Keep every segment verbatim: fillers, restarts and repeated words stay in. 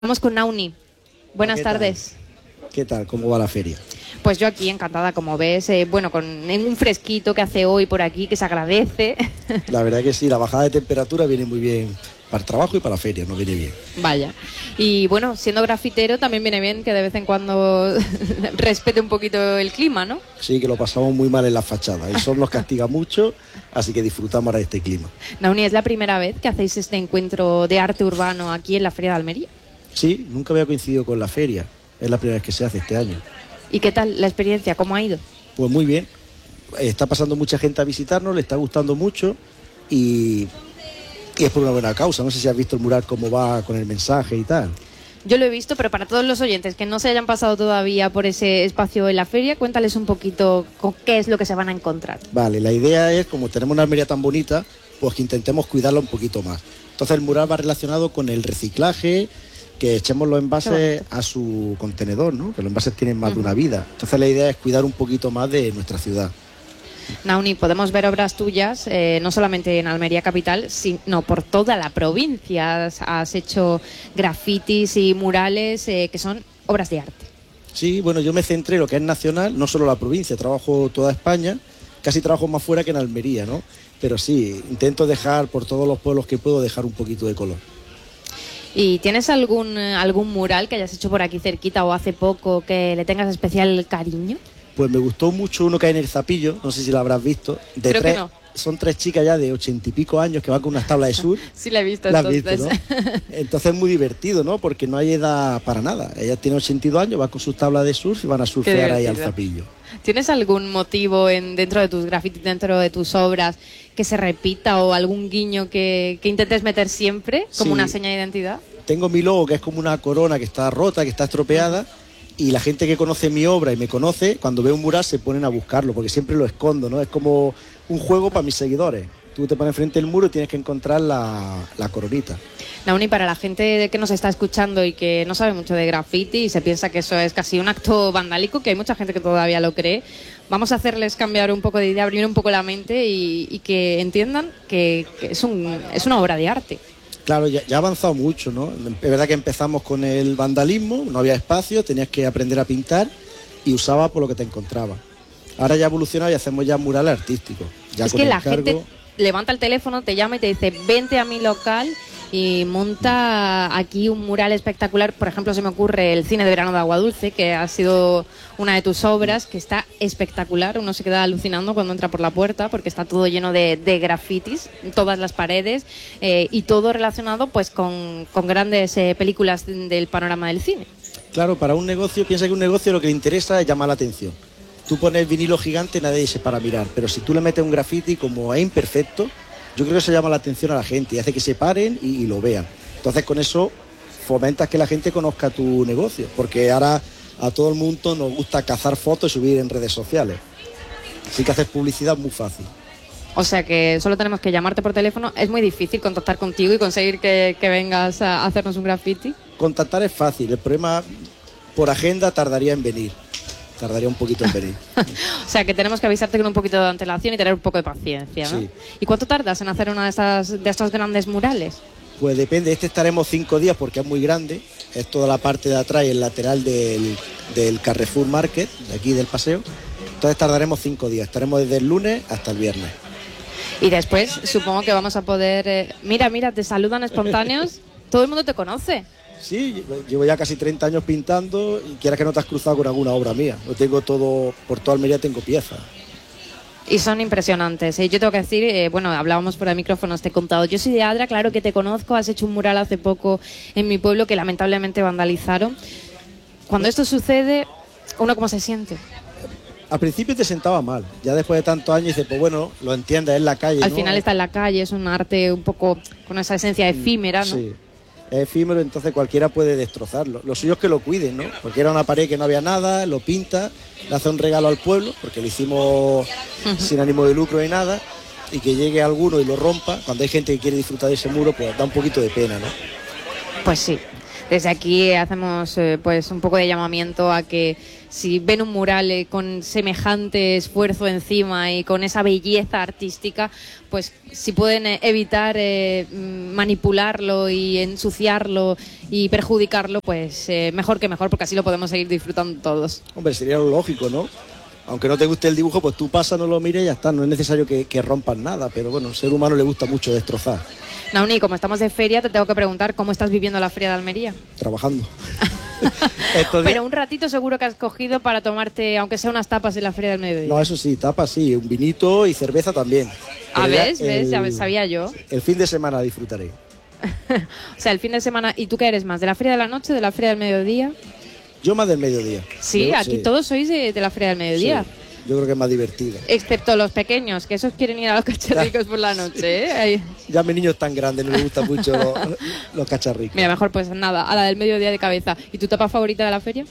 Vamos con Nauni. Buenas ¿Qué tardes. Tal? ¿Qué tal? ¿Cómo va la feria? Pues yo aquí encantada, como ves, eh, bueno, con en un fresquito que hace hoy por aquí, que se agradece. La verdad que sí, la bajada de temperatura viene muy bien para el trabajo y para la feria, nos viene bien. Vaya. Y bueno, siendo grafitero también viene bien que de vez en cuando respete un poquito el clima, ¿no? Sí, que lo pasamos muy mal en las fachadas. El sol nos castiga mucho, así que disfrutamos ahora de este clima. Nauni, ¿es la primera vez que hacéis este encuentro de arte urbano aquí en la Feria de Almería? Sí, nunca había coincidido con la feria. Es la primera vez que se hace este año. ¿Y qué tal la experiencia? ¿Cómo ha ido? Pues muy bien. Está pasando mucha gente a visitarnos, le está gustando mucho y, y es por una buena causa. No sé si has visto el mural, cómo va con el mensaje y tal. Yo lo he visto, pero para todos los oyentes que no se hayan pasado todavía por ese espacio en la feria, cuéntales un poquito con qué es lo que se van a encontrar. Vale, la idea es, como tenemos una Almería tan bonita, pues que intentemos cuidarla un poquito más. Entonces el mural va relacionado con el reciclaje, que echemos los envases a su contenedor, ¿no? Que los envases tienen más uh-huh. de una vida. Entonces la idea es cuidar un poquito más de nuestra ciudad. Nauni, podemos ver obras tuyas, eh, no solamente en Almería capital, sino por toda la provincia. Has, has hecho grafitis y murales eh, que son obras de arte. Sí, bueno, yo me centré en lo que es nacional, no solo la provincia, trabajo toda España, casi trabajo más fuera que en Almería, ¿no? Pero sí, intento dejar por todos los pueblos que puedo dejar un poquito de color. ¿Y tienes algún, algún mural que hayas hecho por aquí cerquita o hace poco que le tengas especial cariño? Pues me gustó mucho uno que hay en el Zapillo, no sé si lo habrás visto. De Creo tres, que no. Son tres chicas ya de ochenta y pico años que van con unas tablas de surf. Sí, la he visto. ¿La entonces. has visto, no? Entonces es muy divertido, ¿no? Porque no hay edad para nada. Ellas tienen ochenta y dos años, van con sus tablas de surf y van a surfear ahí al Zapillo. ¿Tienes algún motivo en, dentro de tus grafitis, dentro de tus obras, que se repita o algún guiño que, que intentes meter siempre como sí. una seña de identidad? Tengo mi logo, que es como una corona que está rota, que está estropeada, y la gente que conoce mi obra y me conoce, cuando ve un mural se ponen a buscarlo, porque siempre lo escondo, ¿no? Es como un juego para mis seguidores. Tú te pones frente al muro y tienes que encontrar la, la coronita. Nauni, para la gente que nos está escuchando y que no sabe mucho de graffiti y se piensa que eso es casi un acto vandálico, que hay mucha gente que todavía lo cree, vamos a hacerles cambiar un poco de idea, abrir un poco la mente y, y que entiendan que, que es, un, es una obra de arte. Claro, ya, ya ha avanzado mucho, ¿no? Es verdad que empezamos con el vandalismo, no había espacio, tenías que aprender a pintar y usaba por lo que te encontraba. Ahora ya ha evolucionado y hacemos ya murales artísticos. Ya es con que la encargo... gente levanta el teléfono, te llama y te dice, vente a mi local y monta aquí un mural espectacular. Por ejemplo, se me ocurre el Cine de Verano de Aguadulce, que ha sido una de tus obras, que está espectacular. Uno se queda alucinando cuando entra por la puerta porque está todo lleno de, de grafitis, todas las paredes, eh, y todo relacionado pues con, con grandes eh, películas del panorama del cine. Claro, para un negocio, piensa que un negocio lo que le interesa es llamar la atención. Tú pones vinilo gigante, nadie se para mirar, pero si tú le metes un grafiti como es imperfecto, yo creo que eso llama la atención a la gente y hace que se paren y, y lo vean. Entonces con eso fomentas que la gente conozca tu negocio, porque ahora a todo el mundo nos gusta cazar fotos y subir en redes sociales. Así que hacer publicidad muy fácil. O sea que solo tenemos que llamarte por teléfono. Es muy difícil contactar contigo y conseguir que, que vengas a hacernos un graffiti. Contactar es fácil, el problema por agenda tardaría en venir. Tardaría un poquito en venir. O sea, que tenemos que avisarte con un poquito de antelación y tener un poco de paciencia, ¿no? Sí. ¿Y cuánto tardas en hacer una de estas de estos grandes murales? Pues depende, este estaremos cinco días porque es muy grande. Es toda la parte de atrás y el lateral del, del Carrefour Market, de aquí del paseo. Entonces tardaremos cinco días. Estaremos desde el lunes hasta el viernes. Y después supongo que vamos a poder... Eh... Mira, mira, te saludan espontáneos. Todo el mundo te conoce. Sí, llevo ya casi treinta años pintando y quieras que no te has cruzado con alguna obra mía. Lo tengo todo, por toda Almería tengo piezas. Y son impresionantes. ¿eh? Yo tengo que decir, eh, bueno, hablábamos por el micrófono, te he contado. Yo soy de Adra, claro que te conozco, has hecho un mural hace poco en mi pueblo que lamentablemente vandalizaron. Cuando esto sucede, ¿uno cómo se siente? Al principio te sentaba mal, ya después de tantos años dices, pues bueno, lo entiendes, es la calle. Al ¿no? final está en la calle, es un arte un poco con esa esencia efímera, ¿no? Sí. Es efímero, entonces cualquiera puede destrozarlo. Lo suyo es que lo cuiden, ¿no? Porque era una pared que no había nada, lo pinta, le hace un regalo al pueblo, porque lo hicimos uh-huh. sin ánimo de lucro ni nada, y que llegue alguno y lo rompa, cuando hay gente que quiere disfrutar de ese muro, pues da un poquito de pena, ¿no? Pues sí. Desde aquí hacemos eh, pues un poco de llamamiento a que si ven un mural eh, con semejante esfuerzo encima y con esa belleza artística, pues si pueden eh, evitar eh, manipularlo y ensuciarlo y perjudicarlo, pues eh, mejor que mejor, porque así lo podemos seguir disfrutando todos. Hombre, sería lo lógico, ¿no? Aunque no te guste el dibujo, pues tú pasas, no lo mires y ya está. No es necesario que, que rompan nada, pero bueno, al ser humano le gusta mucho destrozar. Nauni, como estamos de feria, te tengo que preguntar cómo estás viviendo la Feria de Almería. Trabajando. Pero un ratito seguro que has cogido para tomarte, aunque sea unas tapas en la Feria del Mediodía. No, eso sí, tapas sí, un vinito y cerveza también. Ah, ¿ves? El, ¿ves? Ya sabía yo. El fin de semana disfrutaré. O sea, el fin de semana. ¿Y tú qué eres más? ¿De la Feria de la Noche, de la Feria del Mediodía? Yo más del mediodía. Sí, yo, aquí sí. todos sois de, de la Feria del Mediodía. Sí, yo creo que es más divertido. Excepto los pequeños, que esos quieren ir a los cacharricos por la noche, ¿eh? Ahí. Ya mi niño es tan grande, no le gustan mucho los, los cacharricos. Mira, mejor pues nada, a la del mediodía de cabeza. ¿Y tu tapa favorita de la feria?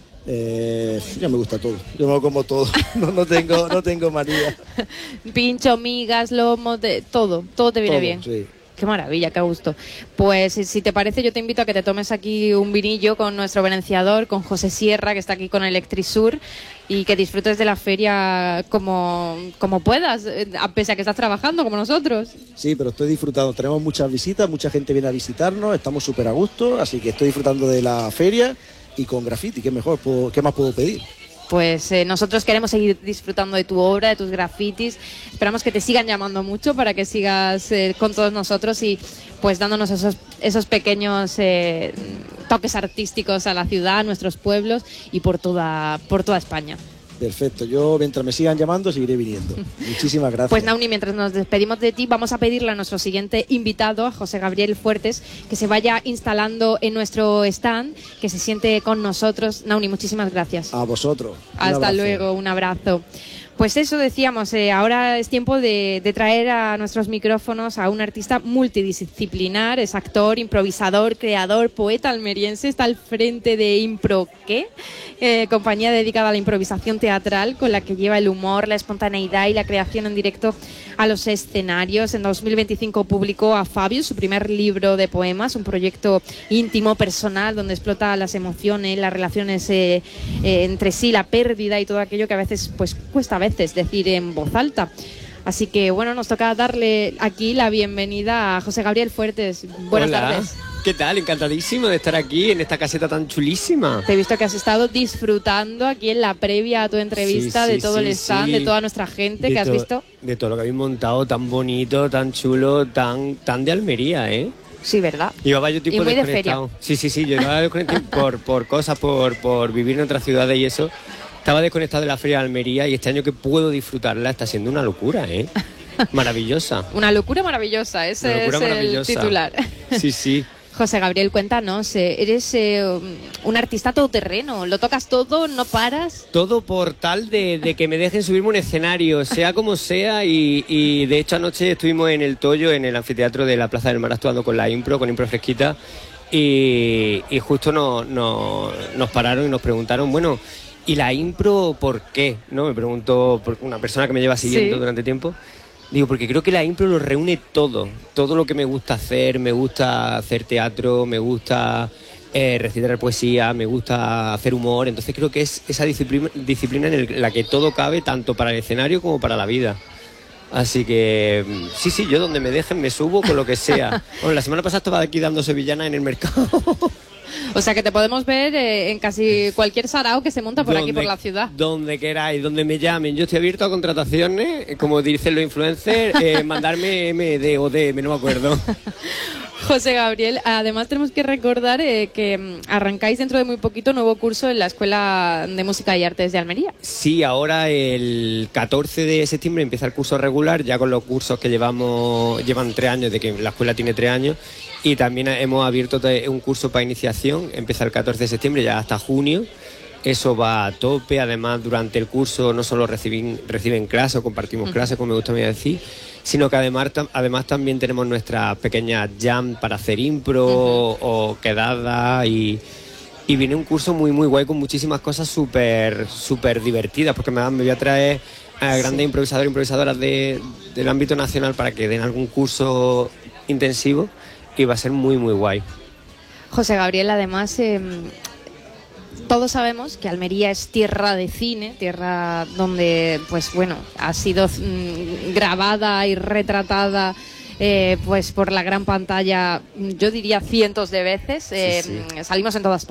Eh, ya me gusta todo, yo me lo como todo, no, no tengo no tengo manía. Pincho, migas, lomo, de, todo, todo te viene todo, bien. Sí. Qué maravilla, qué gusto. Pues si te parece, yo te invito a que te tomes aquí un vinillo con nuestro venenciador, con José Sierra, que está aquí con Electrisur, y que disfrutes de la feria como, como puedas, a pesar que estás trabajando como nosotros. Sí, pero estoy disfrutando. Tenemos muchas visitas, mucha gente viene a visitarnos, estamos súper a gusto, así que estoy disfrutando de la feria y con graffiti, ¿qué mejor? ¿Qué más puedo pedir? Pues eh, nosotros queremos seguir disfrutando de tu obra, de tus grafitis. Esperamos que te sigan llamando mucho para que sigas eh, con todos nosotros y pues dándonos esos, esos pequeños eh, toques artísticos a la ciudad, a nuestros pueblos y por toda, por toda España. Perfecto, yo mientras me sigan llamando seguiré viniendo. Muchísimas gracias. Pues Nauni, mientras nos despedimos de ti, vamos a pedirle a nuestro siguiente invitado, a José Gabriel Fuertes, que se vaya instalando en nuestro stand, que se siente con nosotros. Nauni, muchísimas gracias. A vosotros. Hasta luego, un abrazo. Pues eso decíamos, eh, ahora es tiempo de, de traer a nuestros micrófonos a un artista multidisciplinar, es actor, improvisador, creador, poeta almeriense, está al frente de Impro ¿Qué? Eh, compañía dedicada a la improvisación teatral con la que lleva el humor, la espontaneidad y la creación en directo a los escenarios. En dos mil veinticinco publicó A Fabio, su primer libro de poemas, un proyecto íntimo, personal, donde explota las emociones, las relaciones eh, eh, entre sí, la pérdida y todo aquello que a veces pues cuesta a veces decir en voz alta. Así que bueno, nos toca darle aquí la bienvenida a José Gabriel Fuertes. Buenas Hola. tardes. ¿Qué tal? Encantadísimo de estar aquí en esta caseta tan chulísima. Te he visto que has estado disfrutando aquí en la previa a tu entrevista Sí, sí, de todo sí, el stand, sí. de toda nuestra gente De que has to- visto. De todo lo que habéis montado, tan bonito, tan chulo, tan, tan de Almería, ¿eh? Sí, ¿verdad? Llevaba yo tipo Y muy de desconectado. Sí, sí, sí, yo llevaba desconectado por, por cosas, por, por vivir en otras ciudades y eso. Estaba desconectado de la Feria de Almería y este año que puedo disfrutarla está siendo una locura, ¿eh? Maravillosa. Una locura maravillosa, ese Una locura es el maravillosa. titular. Sí, sí. José Gabriel, cuéntanos, eh, eres eh, un artista todoterreno, lo tocas todo, no paras. Todo por tal de, de que me dejen subirme a un escenario, sea como sea, y, y de hecho anoche estuvimos en el Toyo, en el anfiteatro de la Plaza del Mar, actuando con la Impro, con Impro Fresquita, y, y justo nos, nos, nos pararon y nos preguntaron, bueno, ¿y la Impro por qué? ¿No? Me preguntó por una persona que me lleva siguiendo Sí. durante tiempo. Digo, porque creo que la impro lo reúne todo, todo lo que me gusta hacer, me gusta hacer teatro, me gusta eh, recitar poesía, me gusta hacer humor, entonces creo que es esa disciplina, disciplina en el- la que todo cabe, tanto para el escenario como para la vida. Así que, mm, sí, sí, yo donde me dejen me subo con lo que sea. Bueno, la semana pasada estaba aquí dando sevillana en el mercado. O sea que te podemos ver eh, en casi cualquier sarao que se monta por aquí, Donde- por la ciudad. Donde queráis, donde me llamen. Yo estoy abierto a contrataciones, eh, como dicen los influencers, eh, mandarme M D o D M, no me acuerdo. José Gabriel, además tenemos que recordar eh, que mm, arrancáis dentro de muy poquito nuevo curso en la Escuela de Música y Artes de Almería. Sí, ahora el catorce de septiembre empieza el curso regular, ya con los cursos que llevamos, llevan tres años, de que la escuela tiene tres años, y también hemos abierto te- un curso para iniciación, empieza el catorce de septiembre, ya hasta junio. Eso va a tope, además durante el curso no solo reciben, reciben clases o compartimos Ujú. clases, como me gusta a mí decir, sino que además, tam- además también tenemos nuestras pequeñas jam para hacer impro Ujú. o quedadas y, y viene un curso muy muy guay con muchísimas cosas súper súper divertidas, porque me, me voy a traer a grandes Sí. improvisadores e improvisadoras de- del ámbito nacional para que den algún curso intensivo y va a ser muy muy guay. José Gabriel, además, eh, todos sabemos que Almería es tierra de cine, tierra donde, pues bueno, ha sido mm, grabada y retratada eh, pues por la gran pantalla, yo diría cientos de veces. Eh, sí, sí. Salimos en todas